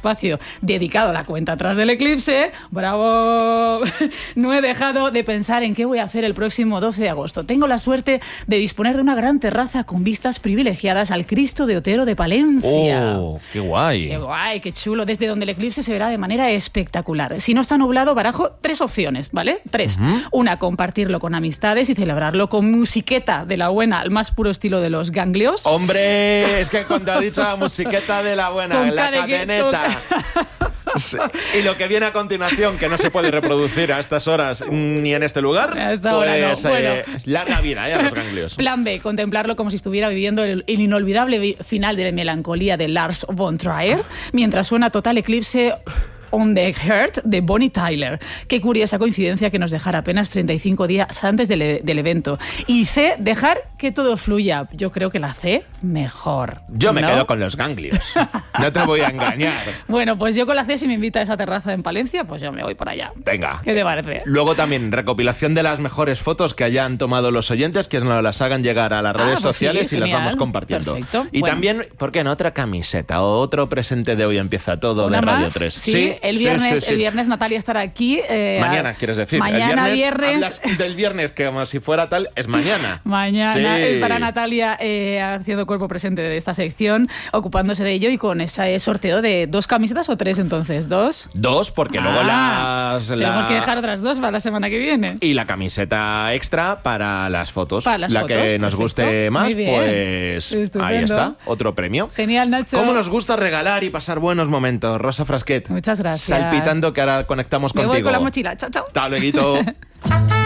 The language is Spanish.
espacio dedicado a la cuenta atrás del eclipse, ¡bravo!, no he dejado de pensar en qué voy a hacer el próximo 12 de agosto. Tengo la suerte de disponer de una gran terraza con vistas privilegiadas al Cristo de Otero de Palencia. ¡Oh, qué guay! ¡Qué guay, qué chulo! Desde donde el eclipse se verá de manera espectacular. Si no está nublado, barajo 3 opciones, ¿vale? 3. Una, compartirlo con amistades y celebrarlo con musiqueta de la buena, al más puro estilo de los ganglios. ¡Hombre! Es que cuando ha dicho la musiqueta de la buena, Con la cadeneta. Sí. Y lo que viene a continuación, que no se puede reproducir a estas horas ni en este lugar, hasta ahora no. Bueno. Larga vida a los ganglios. Plan B, contemplarlo como si estuviera viviendo el inolvidable final de melancolía de Lars von Trier, mientras suena Total Eclipse on the Heart de Bonnie Tyler. Qué curiosa coincidencia que nos dejara apenas 35 días antes del evento. Y C, dejar que todo fluya. Yo creo que la C, mejor. Yo me quedo con los ganglios. No te voy a engañar. Bueno, pues yo con la C, si me invita a esa terraza en Palencia, pues yo me voy por allá. Venga. ¿Qué te parece? Luego también recopilación de las mejores fotos que hayan tomado los oyentes, que nos las hagan llegar a las redes sociales y las vamos compartiendo. Perfecto. Y también, ¿por qué no? Otra camiseta o otro presente de Hoy Empieza Todo de Radio 3. Sí. El viernes Natalia estará aquí. Mañana, quieres decir. Mañana, el viernes. Hablas del viernes que como si fuera tal, es mañana. Mañana estará Natalia haciendo cuerpo presente de esta sección, ocupándose de ello y con ese sorteo de 2 camisetas o 3 entonces. ¿2? 2, porque luego tenemos que dejar otras 2 para la semana que viene. Y la camiseta extra para las fotos. Para las la fotos, que nos guste más, pues estupendo. Ahí está, otro premio. Genial, Nacho. ¿Cómo nos gusta regalar y pasar buenos momentos? Rosa Frasquet. Muchas gracias. Salpitando, que ahora conectamos contigo. Me voy con la mochila. Chao, chao. Hasta luego.